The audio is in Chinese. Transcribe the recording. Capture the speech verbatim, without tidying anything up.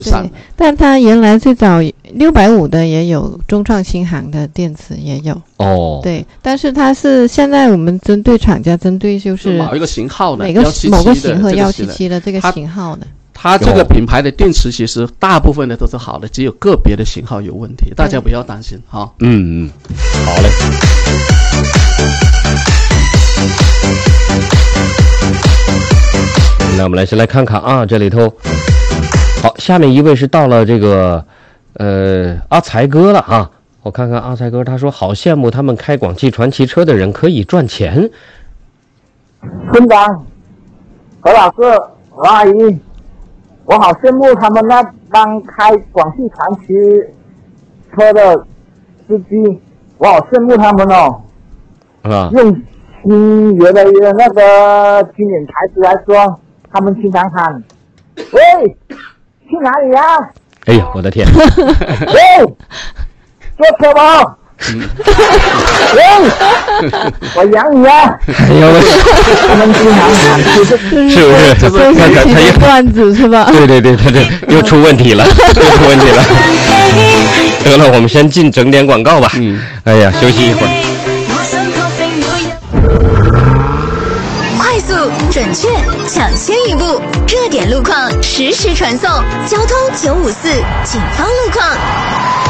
对，但它原来最早六百五的也有，中创新航的电池也有。 哦， 对，但是它是现在我们针对厂家，针对就是某一个型号的， 每个某个型号幺七七的这个它型号的。 它这个品牌的电池其实大部分的都是好的，只有个别的型号有问题，大家不要担心哈。 嗯嗯，好嘞。那我们来先来看看啊，这里头，好，下面一位是到了这个，呃，阿才哥了啊。我看看阿才哥，他说好羡慕他们开广汽传祺车的人可以赚钱。 村长、何老师、何阿姨，我好羡慕他们那帮开广汽传祺车的司机，我好羡慕他们哦。 啊， 用新越来越那个经典台词来说，他们经常喊：“喂，去哪里呀、啊？” 哎呀，我的天！ 喂，坐车吧。喂，我养你啊！ 哎呀，我他们经常喊，就是是不是？ 这他他他是段子是吧？ 对对对，他这又出问题了，又出问题了。得了，我们先进整点广告吧。嗯，哎呀，休息一会儿。 快速、准确、抢先一步，热点路况实时传送，交通九五四警方路况。